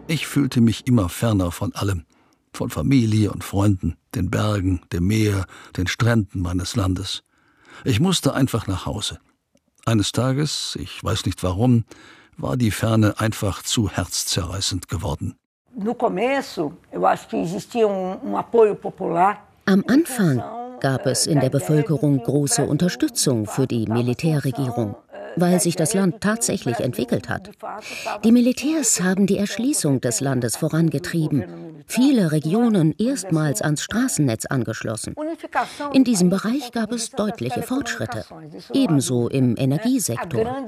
Ich fühlte mich immer ferner von allem, von Familie und Freunden, den Bergen, dem Meer, den Stränden meines Landes. Ich musste einfach nach Hause. Eines Tages, ich weiß nicht warum, war die Ferne einfach zu herzzerreißend geworden. Am Anfang gab es in der Bevölkerung große Unterstützung für die Militärregierung, weil sich das Land tatsächlich entwickelt hat. Die Militärs haben die Erschließung des Landes vorangetrieben, viele Regionen erstmals ans Straßennetz angeschlossen. In diesem Bereich gab es deutliche Fortschritte, ebenso im Energiesektor.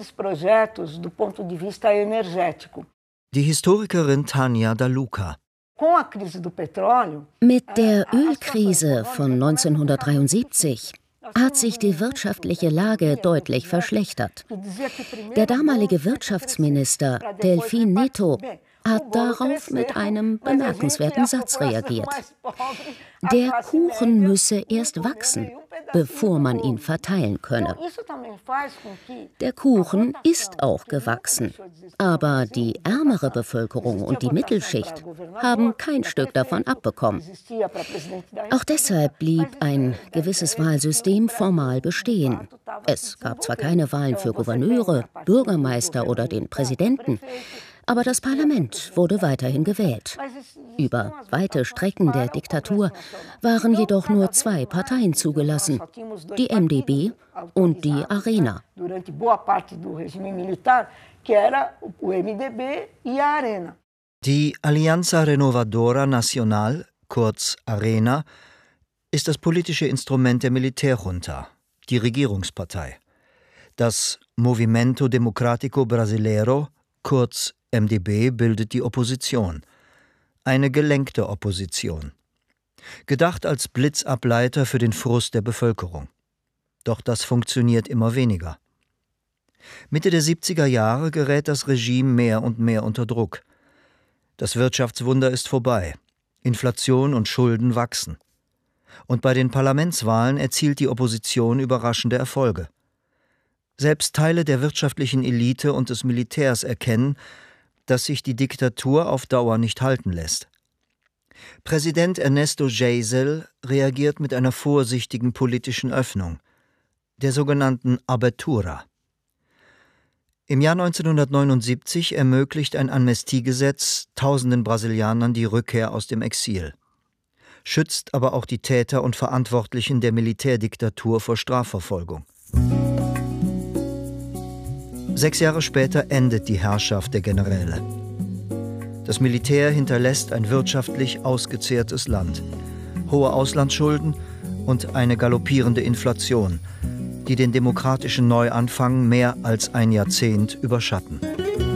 Die Historikerin Tanja Daluca. Mit der Ölkrise von 1973 hat sich die wirtschaftliche Lage deutlich verschlechtert. Der damalige Wirtschaftsminister Delfim Neto hat darauf mit einem bemerkenswerten Satz reagiert. Der Kuchen müsse erst wachsen, bevor man ihn verteilen könne. Der Kuchen ist auch gewachsen, aber die ärmere Bevölkerung und die Mittelschicht haben kein Stück davon abbekommen. Auch deshalb blieb ein gewisses Wahlsystem formal bestehen. Es gab zwar keine Wahlen für Gouverneure, Bürgermeister oder den Präsidenten, aber das Parlament wurde weiterhin gewählt. Über weite Strecken der Diktatur waren jedoch nur 2 Parteien zugelassen, die MDB und die Arena. Die Alianza Renovadora Nacional, kurz Arena, ist das politische Instrument der Militärjunta, die Regierungspartei. Das Movimento Democrático Brasileiro, kurz MDB, bildet die Opposition. Eine gelenkte Opposition. Gedacht als Blitzableiter für den Frust der Bevölkerung. Doch das funktioniert immer weniger. Mitte der 70er Jahre gerät das Regime mehr und mehr unter Druck. Das Wirtschaftswunder ist vorbei. Inflation und Schulden wachsen. Und bei den Parlamentswahlen erzielt die Opposition überraschende Erfolge. Selbst Teile der wirtschaftlichen Elite und des Militärs erkennen, dass sich die Diktatur auf Dauer nicht halten lässt. Präsident Ernesto Geisel reagiert mit einer vorsichtigen politischen Öffnung, der sogenannten Abertura. Im Jahr 1979 ermöglicht ein Amnestiegesetz tausenden Brasilianern die Rückkehr aus dem Exil, schützt aber auch die Täter und Verantwortlichen der Militärdiktatur vor Strafverfolgung. 6 Jahre später endet die Herrschaft der Generäle. Das Militär hinterlässt ein wirtschaftlich ausgezehrtes Land, hohe Auslandsschulden und eine galoppierende Inflation, die den demokratischen Neuanfang mehr als ein Jahrzehnt überschatten.